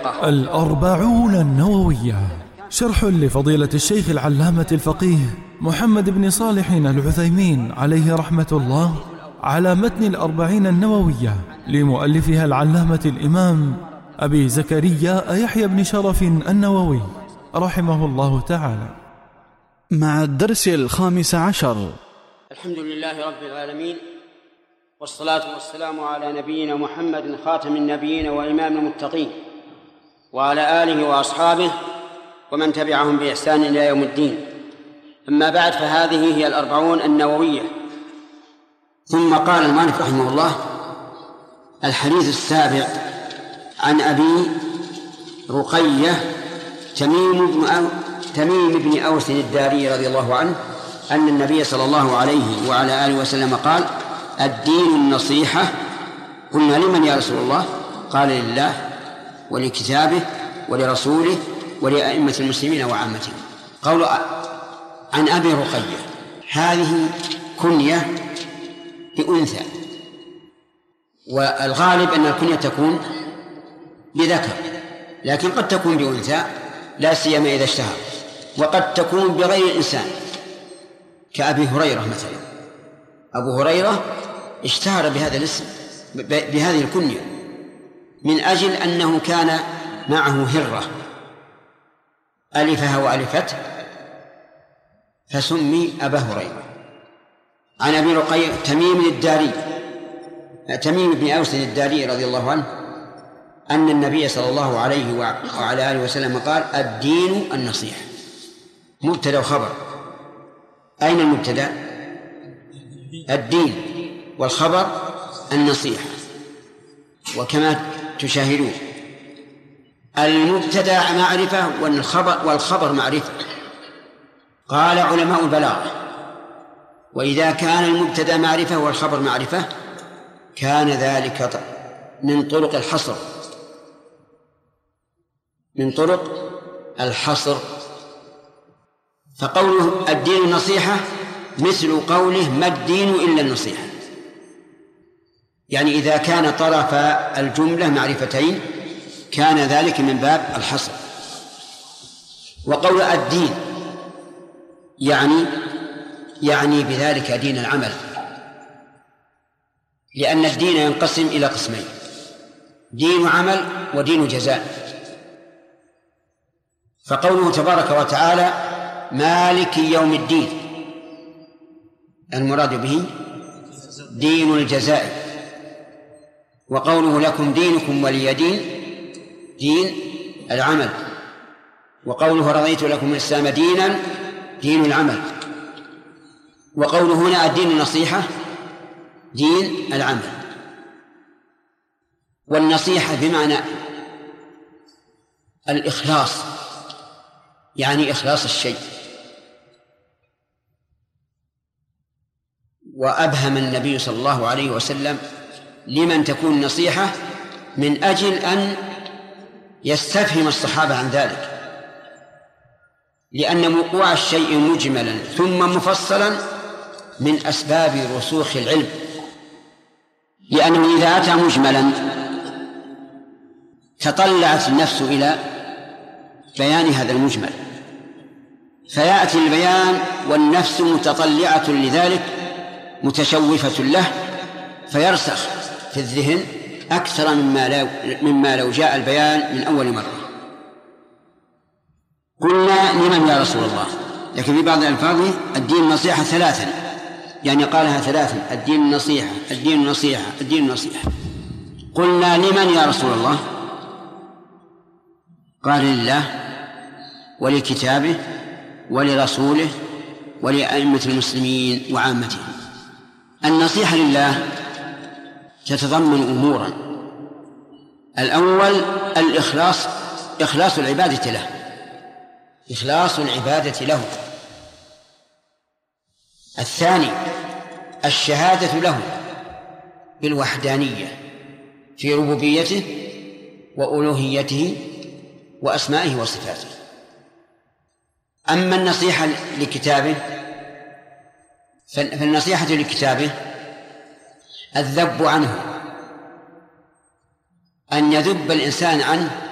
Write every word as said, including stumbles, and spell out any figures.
وفقه. الأربعون النووية، شرح لفضيلة الشيخ العلامة الفقيه محمد بن صالح العثيمين عليه رحمة الله على متن الأربعين النووية لمؤلفها العلامة الإمام أبي زكريا يحيى بن شرف النووي رحمه الله تعالى. مع الدرس الخامس عشر. الحمد لله رب العالمين، والصلاة والسلام على نبينا محمد خاتم النبيين وإمام المتقين، وعلى آله وأصحابه ومن تبعهم بإحسان إلى يوم الدين. أما بعد، فهذه هي الأربعون النووية. ثم قال المؤلف رحمه الله: الحديث السابع عن أبي رقية تميم بن أو تميم بن أوس الداري رضي الله عنه أن النبي صلى الله عليه وعلى آله وسلم قال: الدين النصيحة. قلنا: لمن يا رسول الله؟ قال: لله ولكتابه ولرسوله ولأئمة المسلمين وعامتهم. قول عن أبي رقية، هذه كنية بأنثى، والغالب أن الكنية تكون بذكر، لكن قد تكون بأنثى لا سيما إذا اشتهر، وقد تكون بغير الإنسان كأبي هريرة مثلا. أبو هريرة اشتهر بهذا الاسم بهذه الكنية من أجل أنه كان معه هرة ألفها وألفته فسمي أبا هريرة. عن أبي رقية تميم الداري تميم بن أوس الداري رضي الله عنه أن النبي صلى الله عليه وعلى آله وسلم قال: الدين النصيحة. مبتدأ وخبر. أين المبتدأ؟ الدين، والخبر النصيحة. وكما تشاهدون المبتدأ معرفة والخبر والخبر معرفة. قال علماء البلاغة: وإذا كان المبتدأ معرفة والخبر معرفة كان ذلك من طرق الحصر من طرق الحصر فقوله الدين النصيحة مثل قوله: ما الدين إلا النصيحة. يعني إذا كان طرف الجملة معرفتين كان ذلك من باب الحصر. وقول الدين يعني يعني بذلك دين العمل، لأن الدين ينقسم إلى قسمين: دين عمل ودين جزاء. فقوله تبارك وتعالى: مالك يوم الدين، المراد به دين الجزاء. وقوله لكم دينكم ولي دين، دين العمل. وقوله رضيت لكم الإسلام دينا، دين العمل. وقوله هنا الدين النصيحة، دين العمل. والنصيحة بمعنى الإخلاص، يعني إخلاص الشيء. وأبهم النبي صلى الله عليه وسلم لمن تكون نصيحة من أجل أن يستفهم الصحابة عن ذلك، لأن وقوع الشيء مجملا ثم مفصلا من أسباب رسوخ العلم، لأنه إذا أتى مجملا تطلعت النفس إلى بيان هذا المجمل، فيأتي البيان والنفس متطلعة لذلك متشوفة له، فيرسخ في الذهن أكثر مما لو, مما لو جاء البيان من أول مرة. قلنا: لمن يا رسول الله؟ لكن في بعض الألفاظ الدين النصيحة ثلاثا، يعني قالها ثلاثا: الدين النصيحة، الدين النصيحة، الدين النصيحة. قلنا: لمن يا رسول الله؟ قال: لله ولكتابه ولرسوله ولأئمة المسلمين وعامتهم. النصيحة لله تتضمن أمورا: الأول الإخلاص، إخلاص العبادة له، إخلاص العبادة له. الثاني الشهادة له بالوحدانية في ربوبيته وألوهيته وأسمائه وصفاته. أما النصيحة لكتابه فالنصيحة لكتابه الذب عنه، أن يذب الإنسان عنه